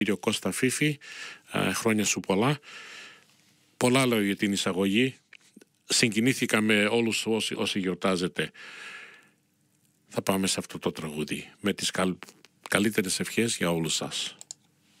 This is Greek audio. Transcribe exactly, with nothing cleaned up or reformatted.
Κύριο Κώστα Φίφη, χρόνια σου πολλά. Πολλά λέω για την εισαγωγή. Συγκινήθηκα με όλους όσοι, όσοι γιορτάζετε. Θα πάμε σε αυτό το τραγούδι με τις καλ... καλύτερες ευχές για όλους σας.